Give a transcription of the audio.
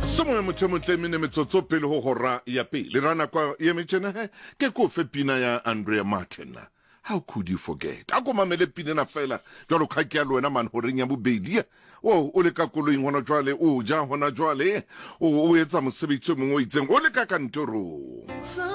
Somwe mothemotle mene metsotso pele ho hora ya pele rana kwa ya metjena ke ko fe pina ya Andrea Martin. How could you forget? Ako mamele pina na fela jwalo ka ke ya lona man ho reng ya bobedi. O le ka koloing hona jwale o ja hona jwale o etsa mosebetsi mongwe o itseng o le ka kantorong.